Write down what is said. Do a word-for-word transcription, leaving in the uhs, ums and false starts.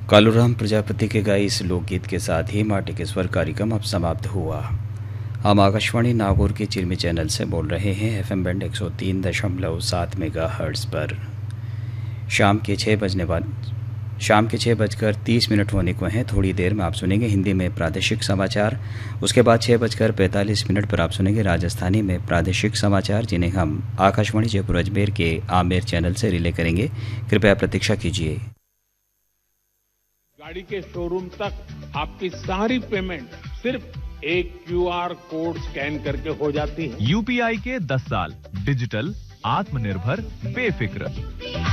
कालूराम प्रजापति के गाए इस लोकगीत के साथ ही माटी के स्वर कार्यक्रम अब समाप्त हुआ। हम आकाशवाणी नागौर के चिरमी चैनल से बोल रहे हैं एफएम बैंड एक सौ तीन दशमलव सात मेगा हर्ट्ज़ पर। शाम के छः बजने वाले शाम के छः बजकर तीस मिनट होने को हैं। थोड़ी देर में आप सुनेंगे हिंदी में प्रादेशिक समाचार। उसके बाद छः बजकर पैंतालीस मिनट पर आप सुनेंगे राजस्थानी में प्रादेशिक समाचार, जिन्हें हम आकाशवाणी जयपुर अजमेर के आमेर चैनल से रिले करेंगे। कृपया प्रतीक्षा कीजिए। गाड़ी के शोरूम तक आपकी सारी पेमेंट सिर्फ एक क्यूआर कोड स्कैन करके हो जाती है। यूपीआई के दस साल, डिजिटल, आत्मनिर्भर, बेफिक्र।